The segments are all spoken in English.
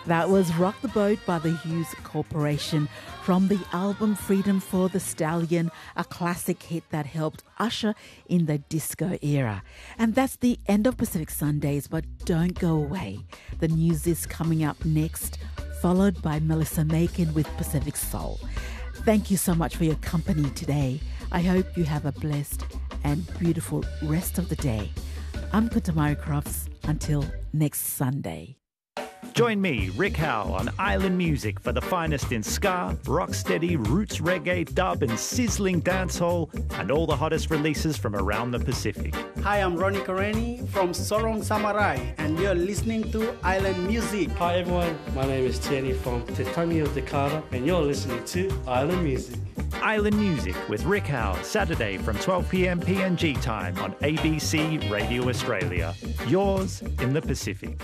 That was Rock the Boat by the Hughes Corporation from the album Freedom for the Stallion, a classic hit that helped usher in the disco era. And that's the end of Pacific Sundays, but don't go away. The news is coming up next, followed by Melissa Macon with Pacific Soul. Thank you so much for your company today. I hope you have a blessed and beautiful rest of the day. I'm Kutamari Crofts. Until next Sunday. Join me, Rick Howe, on Island Music for the finest in ska, rocksteady, roots reggae, dub and sizzling dancehall, and all the hottest releases from around the Pacific. Hi, I'm Ronnie Kareni from Sorong Samurai, and you're listening to Island Music. Hi everyone, my name is Tierney from Te Tangi o Te Kara, and you're listening to Island Music. Island Music with Rick Howe, Saturday from 12 p.m. PNG time on ABC Radio Australia. Yours in the Pacific.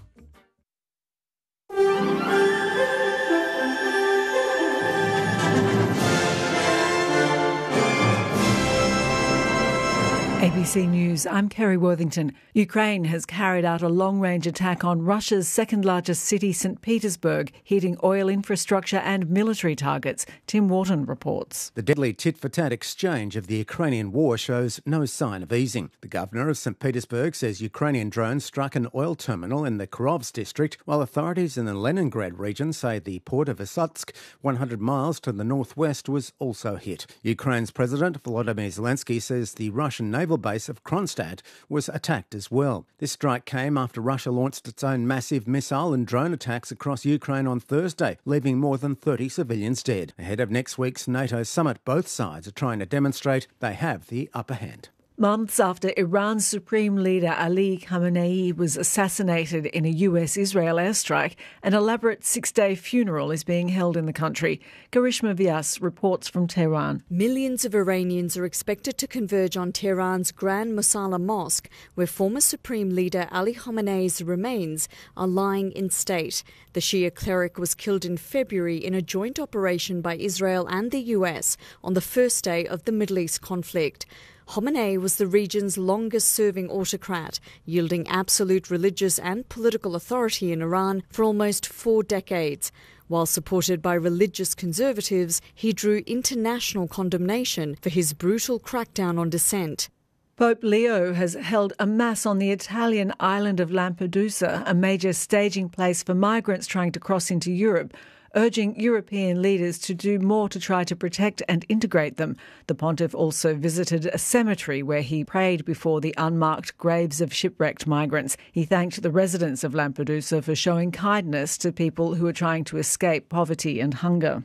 ABC News, I'm Kerry Worthington. Ukraine has carried out a long-range attack on Russia's second-largest city, St. Petersburg, hitting oil infrastructure and military targets. Tim Wharton reports. The deadly tit-for-tat exchange of the Ukrainian war shows no sign of easing. The governor of St. Petersburg says Ukrainian drones struck an oil terminal in the Kirovsk district, while authorities in the Leningrad region say the port of Isotsk, 100 miles to the northwest, was also hit. Ukraine's President Volodymyr Zelensky says the Russian naval base of Kronstadt was attacked as well. This strike came after Russia launched its own massive missile and drone attacks across Ukraine on Thursday, leaving more than 30 civilians dead. Ahead of next week's NATO summit, both sides are trying to demonstrate they have the upper hand. Months after Iran's Supreme Leader Ali Khamenei was assassinated in a US-Israel airstrike, an elaborate six-day funeral is being held in the country. Karishma Vyas reports from Tehran. Millions of Iranians are expected to converge on Tehran's Grand Mosala Mosque, where former Supreme Leader Ali Khamenei's remains are lying in state. The Shia cleric was killed in February in a joint operation by Israel and the US on the first day of the Middle East conflict. Khamenei was the region's longest-serving autocrat, yielding absolute religious and political authority in Iran for almost 4 decades. While supported by religious conservatives, he drew international condemnation for his brutal crackdown on dissent. Pope Leo has held a mass on the Italian island of Lampedusa, a major staging place for migrants trying to cross into Europe, urging European leaders to do more to try to protect and integrate them. The pontiff also visited a cemetery where he prayed before the unmarked graves of shipwrecked migrants. He thanked the residents of Lampedusa for showing kindness to people who are trying to escape poverty and hunger.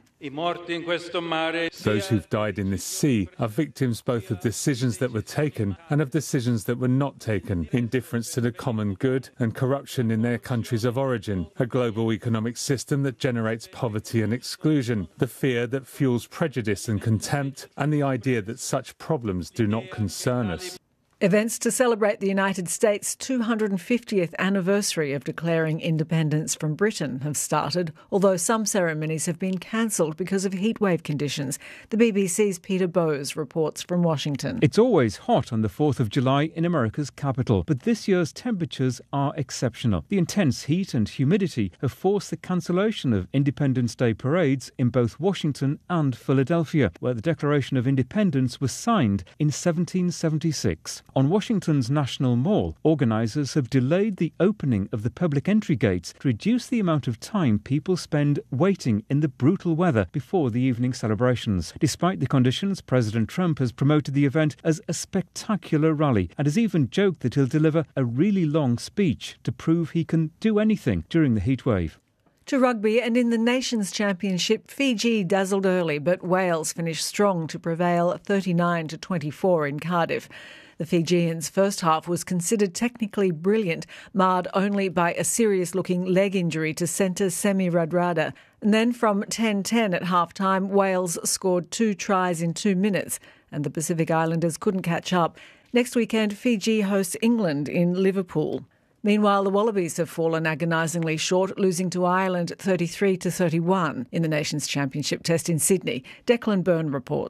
Those who've died in this sea are victims both of decisions that were taken and of decisions that were not taken, indifference to the common good and corruption in their countries of origin, a global economic system that generates poverty and exclusion, the fear that fuels prejudice and contempt, and the idea that such problems do not concern us. Events to celebrate the United States' 250th anniversary of declaring independence from Britain have started, although some ceremonies have been cancelled because of heatwave conditions. The BBC's Peter Bowes reports from Washington. It's always hot on the 4th of July in America's capital, but this year's temperatures are exceptional. The intense heat and humidity have forced the cancellation of Independence Day parades in both Washington and Philadelphia, where the Declaration of Independence was signed in 1776. On Washington's National Mall, organisers have delayed the opening of the public entry gates to reduce the amount of time people spend waiting in the brutal weather before the evening celebrations. Despite the conditions, President Trump has promoted the event as a spectacular rally and has even joked that he'll deliver a really long speech to prove he can do anything during the heatwave. To rugby, and in the Nations Championship, Fiji dazzled early, but Wales finished strong to prevail 39-24 in Cardiff. The Fijians' first half was considered technically brilliant, marred only by a serious-looking leg injury to centre Semi Radradra. And then from 10-10 at half-time, Wales scored 2 tries in 2 minutes, and the Pacific Islanders couldn't catch up. Next weekend, Fiji hosts England in Liverpool. Meanwhile, the Wallabies have fallen agonisingly short, losing to Ireland 33-31 in the Nations Championship test in Sydney. Declan Byrne reports.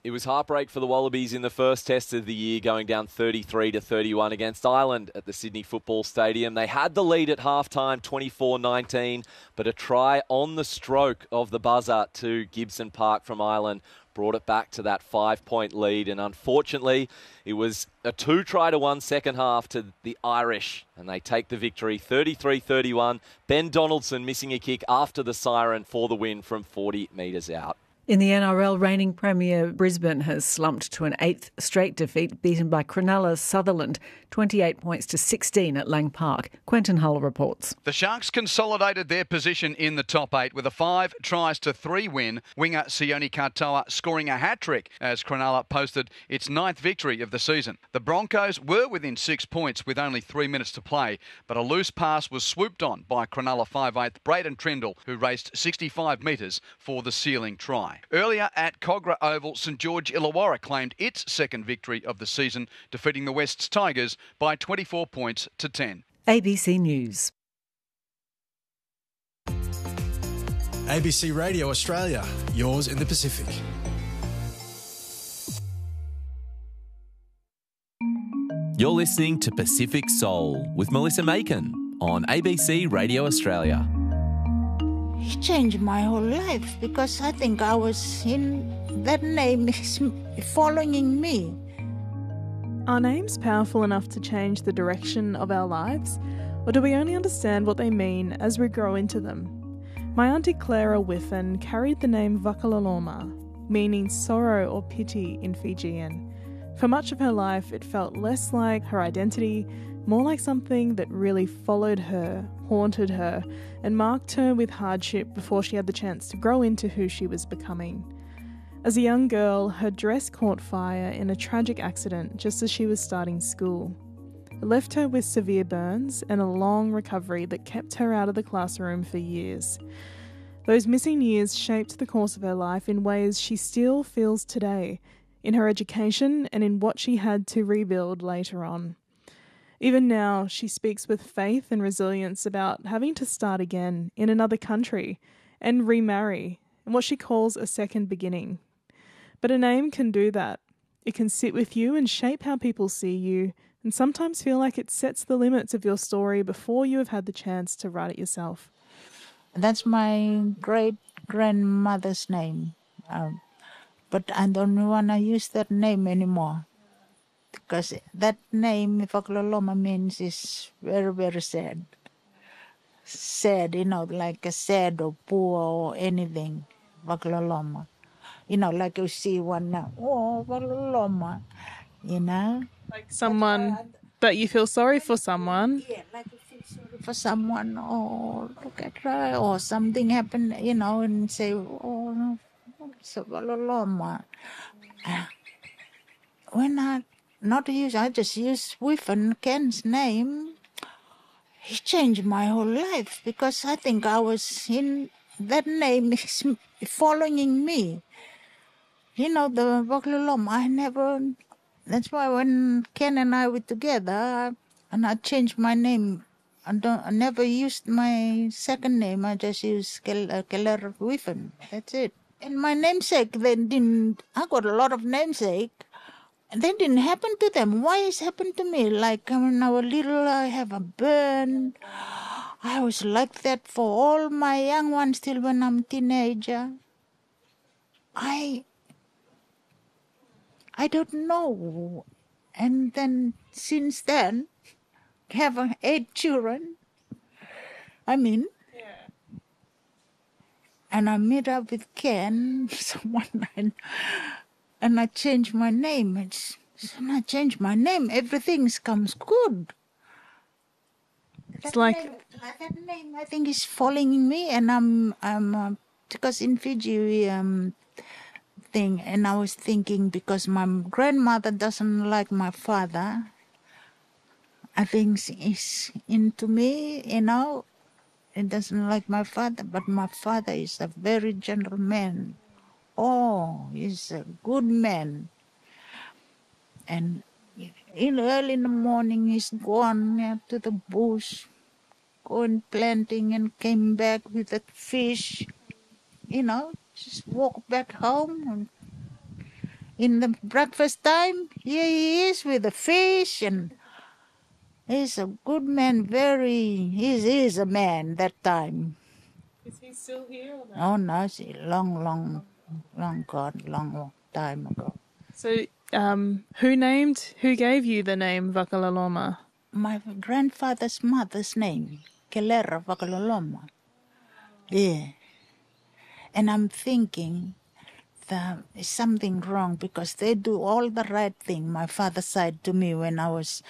It was heartbreak for the Wallabies in the first test of the year, going down 33-31 against Ireland at the Sydney Football Stadium. They had the lead at halftime, 24-19, but a try on the stroke of the buzzer to Gibson Park from Ireland brought it back to that 5-point lead. And unfortunately, it was a 2-try-to-1 second half to the Irish, and they take the victory 33-31. Ben Donaldson missing a kick after the siren for the win from 40 metres out. In the NRL, reigning Premier Brisbane has slumped to an 8th straight defeat, beaten by Cronulla's Sutherland, 28 points to 16 at Lang Park. Quentin Hull reports. The Sharks consolidated their position in the top 8 with a 5-3 win. Winger Sione Katoa scoring a hat-trick as Cronulla posted its 9th victory of the season. The Broncos were within 6 points with only 3 minutes to play, but a loose pass was swooped on by Cronulla 5'8" Braden Trindle, who raced 65 metres for the sealing try. Earlier at Kogarah Oval, St George Illawarra claimed its second victory of the season, defeating the West's Tigers by 24 points to 10. ABC News. ABC Radio Australia, yours in the Pacific. You're listening to Pacific Soul with Melissa Macon on ABC Radio Australia. He changed my whole life because I think I was in that name is following me. Are names powerful enough to change the direction of our lives, or do we only understand what they mean as we grow into them? My auntie Clara Whiffen carried the name Vakaloloma, meaning sorrow or pity in Fijian. For much of her life, it felt less like her identity, more like something that really followed her, haunted her, and marked her with hardship before she had the chance to grow into who she was becoming. As a young girl, her dress caught fire in a tragic accident just as she was starting school. It left her with severe burns and a long recovery that kept her out of the classroom for years. Those missing years shaped the course of her life in ways she still feels today, in her education and in what she had to rebuild later on. Even now, she speaks with faith and resilience about having to start again in another country and remarry, and what she calls a second beginning. But a name can do that. It can sit with you and shape how people see you, and sometimes feel like it sets the limits of your story before you have had the chance to write it yourself. That's my great-grandmother's name, but I don't want to use that name anymore. Because that name, Vakaloloma, means is very, very sad. Sad, like a sad or poor or anything, Vakaloloma. Like you see one now, oh, Vakaloloma, Like someone that you feel sorry for someone. Yeah, like you feel sorry for someone, oh, look at her, or something happened, and say, oh, it's a Vakaloloma. When I just use Whiffen Ken's name. He changed my whole life because I think I was in that name is following me. The Vakaloloma, that's why when Ken and I were together and I changed my name, I never used my second name. I just used Keller Whiffen. That's it. And my namesake, I got a lot of namesake. That didn't happen to them. Why it's happened to me? Like when I was little, I have a burn. I was like that for all my young ones till when I'm teenager. I don't know. And then since then, have 8 children. And I met up with Ken, someone, and I changed my name. When I change my name, everything comes good. It's that name, I think, is following me, and I'm because in Fiji we and I was thinking because my grandmother doesn't like my father. I think he's into me, It doesn't like my father, but my father is a very gentle man. Oh, he's a good man. And early in the morning, he's gone to the bush, going planting, and came back with the fish. Just walk back home. And, in the breakfast time, here he is with the fish, and he's a good man, he is a man that time. Is he still here? Or no? Oh, no, it's long time ago. So, who gave you the name Vakalaloma? My grandfather's mother's name, Kelera Vakalaloma. Yeah. And I'm thinking that is something wrong because they do all the right thing. My father said to me when I was,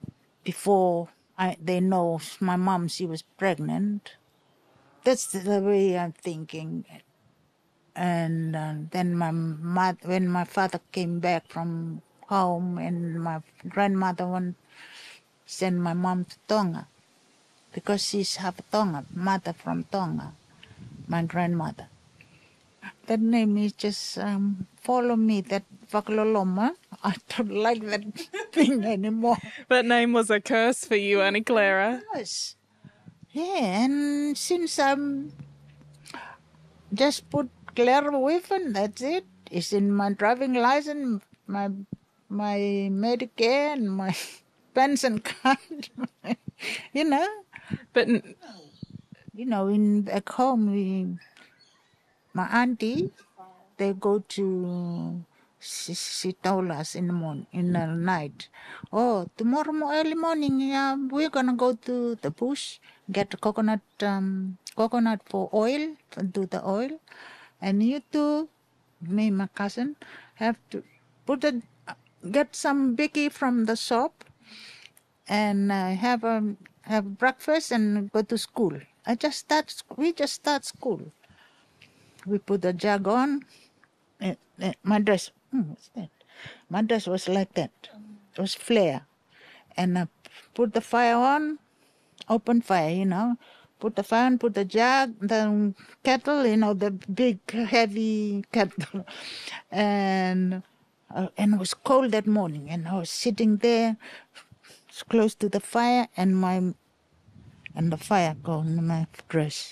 they know my mom, she was pregnant. That's the way I'm thinking. And then when my father came back from home and my grandmother sent my mom to Tonga because she's half Tonga, mother from Tonga, my grandmother. That name is just follow me, that Vakalaloma. I don't like that thing anymore. That name was a curse for you, Annie Clara. Yes. Yeah, and since I'm just put Clara Whiffen, that's it. It's in my driving license, my Medicare and my pension card, you know. But, you know, back home, my auntie, they go to, she told us in the night, oh, tomorrow early morning, we're going to go to the bush, get coconut for oil, do the oil. And you two, me, my cousin, have to get some biggie from the shop and have breakfast and go to school. We just start school. We put the jug on. My dress, what's that? My dress was like that. It was flare. And I put the fire on, open fire, you know. Put the fire on, put the jug, the kettle, you know, the big, heavy kettle. And it was cold that morning. And I was sitting there close to the fire and the fire go in my dress.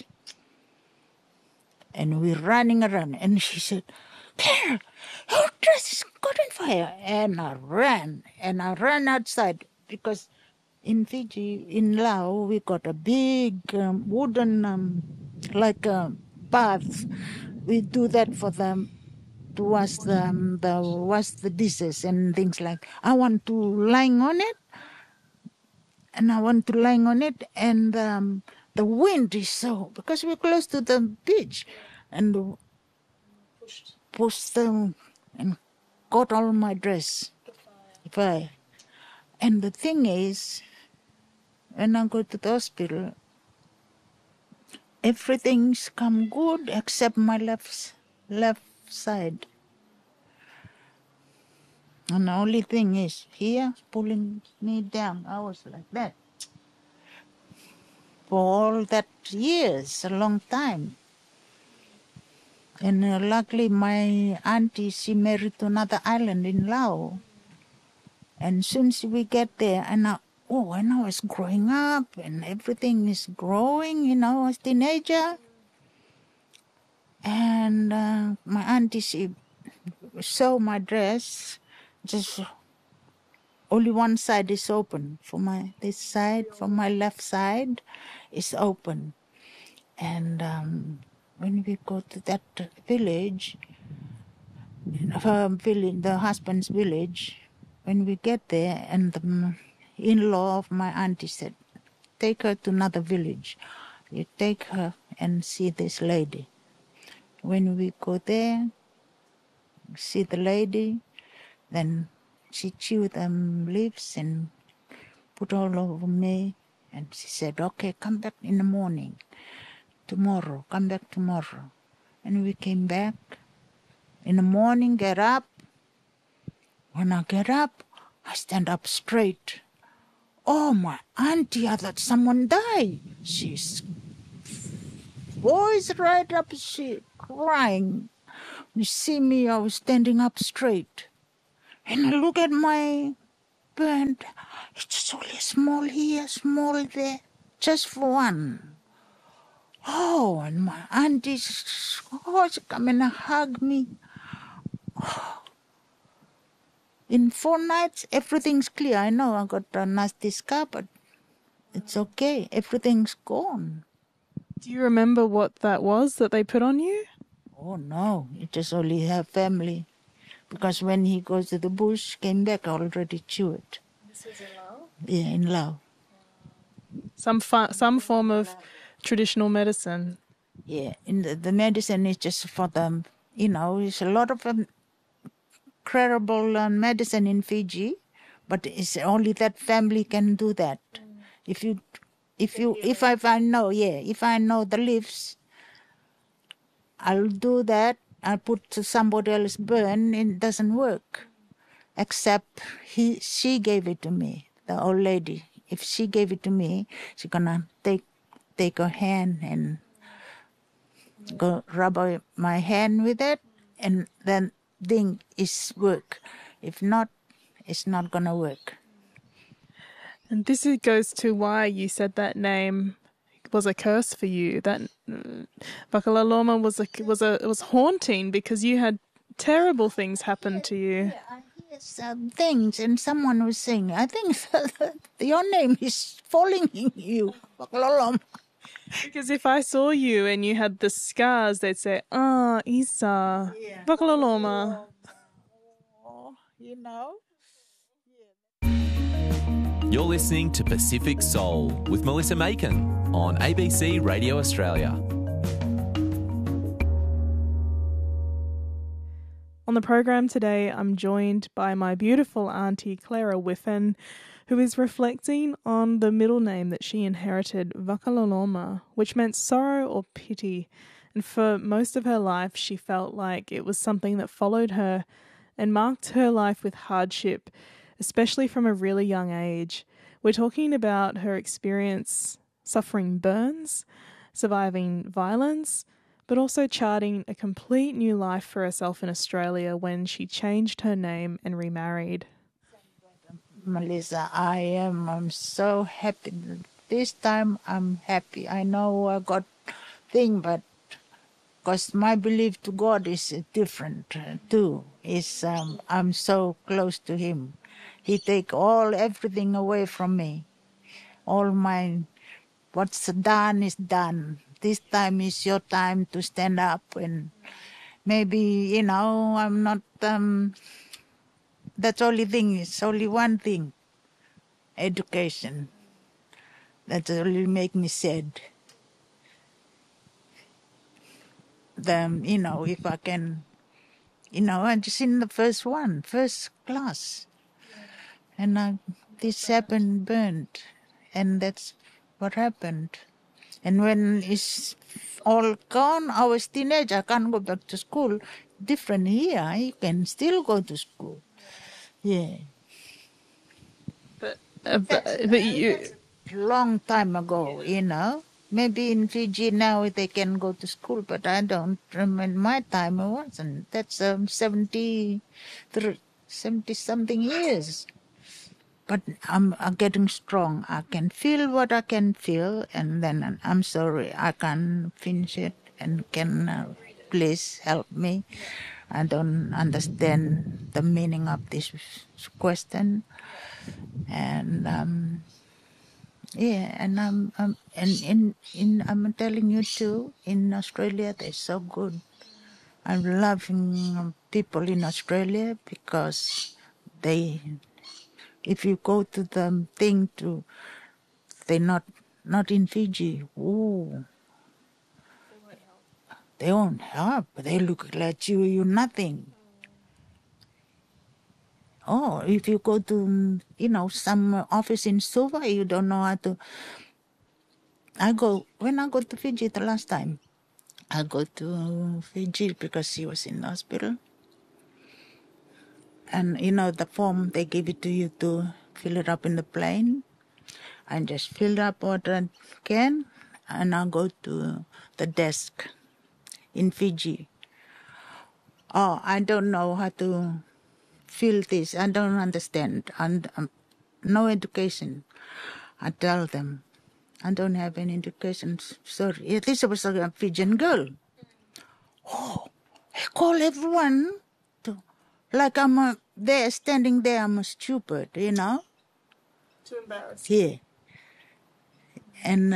And we're running around. And she said, Claire, your dress is caught on fire. And I ran outside because in Fiji, in Laos, we got a big wooden, like a bath. We do that for them to wash the dishes and things like. I want to lying on it, and the wind is so, because we're close to the beach, and pushed them and caught all my dress. Fire. And the thing is, when I go to the hospital, everything's come good except my left side. And the only thing is here, pulling me down. I was like that. For all that years, a long time. And luckily my auntie, she married to another island in Laos. And soon as we get there, and I was growing up and everything is growing, you know, as a teenager. And my auntie, she sewed my dress, just only one side is open. For this side, for my left side, is open. And when we go to that village, the husband's village, when we get there, and the in-law of my auntie said, take her to another village. You take her and see this lady. When we go there, see the lady, then she chewed them leaves and put all over me. And she said, okay, come back in the morning. Tomorrow, come back tomorrow. And we came back. In the morning, get up. When I get up, I stand up straight. Oh, my auntie, I thought someone died. She's voice right up, she crying. You see me, I was standing up straight. And I look at my burn. It's only small here, small there, just for one. Oh, and my auntie, she come and hug me. Oh, In 4 nights, everything's clear. I know I got a nasty scar, but it's okay. Everything's gone. Do you remember what that was that they put on you? Oh, no. It just only her family. Because when he goes to the bush, came back, already chewed. This is in Laos? Yeah, in Laos. Some form of traditional medicine. Yeah, the medicine is just for them. It's a lot of incredible medicine in Fiji, but it's only that family can do that. If I know the leaves, I'll do that. I'll put to somebody else burn. It doesn't work, except she gave it to me, the old lady. If she gave it to me, she's gonna take her hand and go rub my hand with it, and then thing is work. If not, it's not gonna work. And this goes to why you said that name was a curse for you. That Vakalaloma was haunting because you had terrible things happen to you. Yes, things, and someone was saying, I think your name is falling in you, Vakalaloma. Because if I saw you and you had the scars, they'd say, Isa, Vakalaloma. You're listening to Pacific Soul with Melissa Macon on ABC Radio Australia. On the program today, I'm joined by my beautiful auntie Clara Whiffen, who is reflecting on the middle name that she inherited, Vakalaloma, which meant sorrow or pity. And for most of her life, she felt like it was something that followed her and marked her life with hardship, especially from a really young age. We're talking about her experience suffering burns, surviving violence, but also charting a complete new life for herself in Australia when she changed her name and remarried. Melissa, I'm so happy. This time I'm happy. I know I got thing, but because my belief to God is different too. I'm so close to Him. He take everything away from me. All what's done is done. This time is your time to stand up, and maybe I'm not. That's only thing. It's only one thing. Education. That only make me sad. If I can, I'm just in the first class. And this happened, burned. And that's what happened. And when it's all gone, I was teenage, I can't go back to school. Different here, you can still go to school. Yeah. But you... Long time ago, Maybe in Fiji now they can go to school, but I don't. In my time it wasn't. That's 70 something years. But I'm getting strong. I can feel what I can feel, and then I'm sorry I can't finish it. And can please help me? I don't understand the meaning of this question, and and I'm telling you too. In Australia, they're so good. I'm loving people in Australia because if you go to the thing they're not in Fiji. Ooh. They won't help. They look at you're nothing. Oh, if you go to, some office in Suva, you don't know how to. When I go to Fiji the last time, I go to Fiji because he was in the hospital. And, the form, they give it to you to fill it up in the plane. I just fill up what I can, and I go to the desk in Fiji. Oh, I don't know how to fill this. I don't understand. And no education. I tell them, I don't have any education. Sorry. At least I was a Fijian girl. Oh, I call everyone like I'm there, standing there, I'm stupid, you know. Too embarrassed. Yeah. And,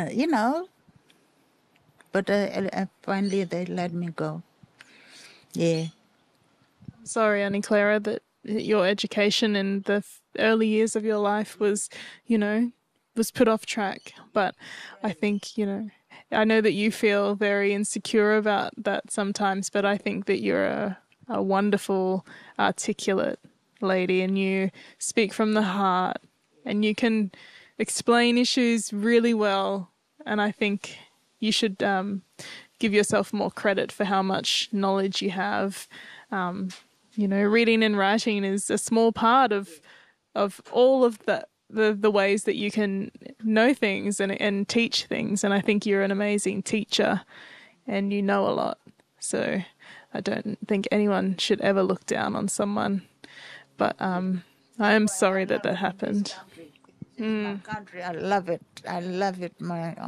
but finally they let me go. Yeah. Sorry, Auntie Clara, that your education in the early years of your life was, was put off track. But I think, I know that you feel very insecure about that sometimes, but I think that you're a wonderful, articulate lady, and you speak from the heart, and you can explain issues really well. And I think you should give yourself more credit for how much knowledge you have. Reading and writing is a small part of all of the ways that you can know things and teach things. And I think you're an amazing teacher and you know a lot. So I don't think anyone should ever look down on someone. But I am sorry that happened. My country, I love it. I love it.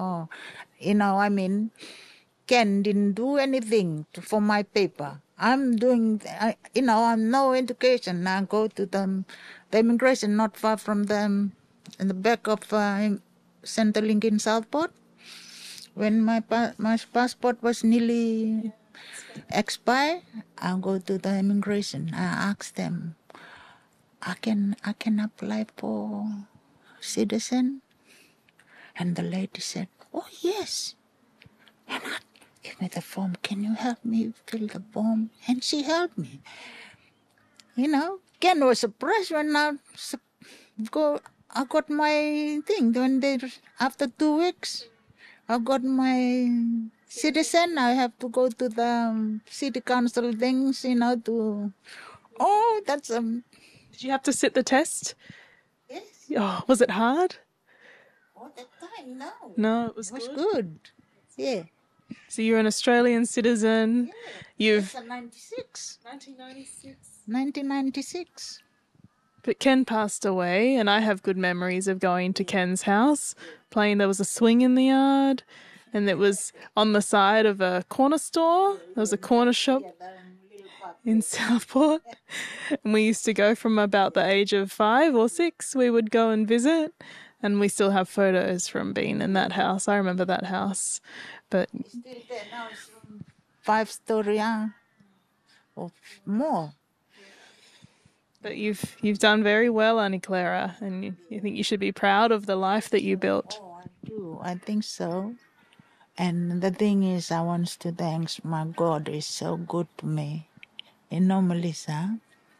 Ken didn't do anything for my paper. I'm doing, I'm no education. I go to the immigration not far from them, in the back of Centrelink in Southport. When my passport was nearly expired, I go to the immigration. I ask them, I can apply for citizen? And the lady said, oh, yes. And I give me the form. Can you help me fill the form? And she helped me. Ken was surprised when I got my thing. After 2 weeks, I got my citizen. I have to go to the city council things, that's Did you have to sit the test? Yes. Oh, was it hard? All the time, no. No, it was good. Yeah. So you're an Australian citizen. Yeah. You've 1996. But Ken passed away, and I have good memories of going to Ken's house, playing. There was a swing in the yard, and it was on the side of a corner store. There was a corner shop in Southport, and we used to go from about the age of 5 or 6. We would go and visit, and we still have photos from being in that house. I remember that house, but still there now. It's 5-story or more. But you've done very well, Auntie Clara, and you think you should be proud of the life that you built. Oh, I do. I think so. And the thing is, I want to thank my God. Is so good to me. Melissa,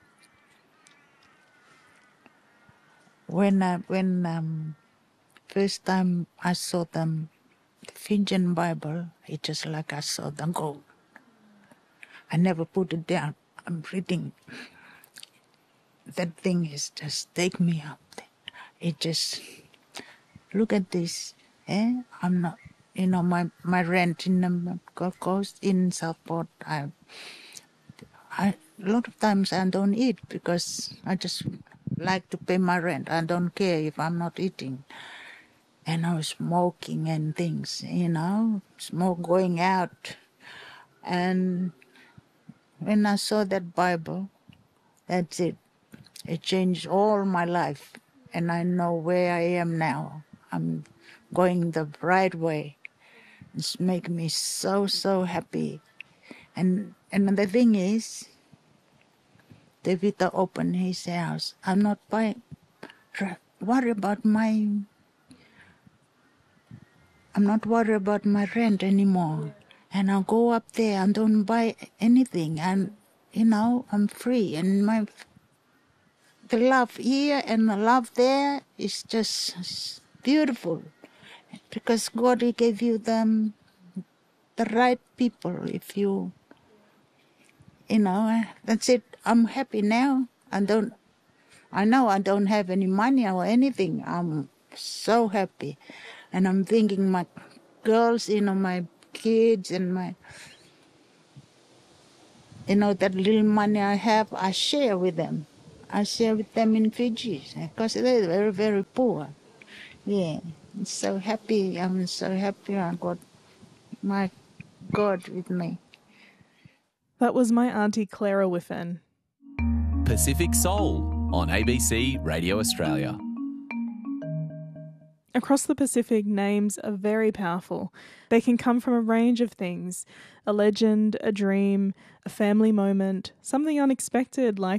when first time I saw the Fijian Bible, it's just like I saw the gold. I never put it down. I'm reading. That thing is just take me up. It just look at this. I'm not, my rent in the Gold Coast in Southport. A lot of times I don't eat because I just like to pay my rent. I don't care if I'm not eating. And I was smoking and things, smoke going out. And when I saw that Bible, that's it. It changed all my life. And I know where I am now. I'm going the right way. It's making me so, so happy. And the thing is, David opened his house. I'm not worried about my rent anymore. And I'll go up there and don't buy anything. And, I'm free. And the love here and the love there is just beautiful. Because God, He gave you the right people. If you, that's it. I'm happy now. I know I don't have any money or anything. I'm so happy. And I'm thinking my girls, my kids and my, that little money I have, I share with them. I share with them in Fiji because they're very, very poor. Yeah, I'm so happy. I'm so happy I got my God with me. That was my Auntie Clara Whiffen. Pacific Soul on ABC Radio Australia. Across the Pacific, names are very powerful. They can come from a range of things: a legend, a dream, a family moment, something unexpected like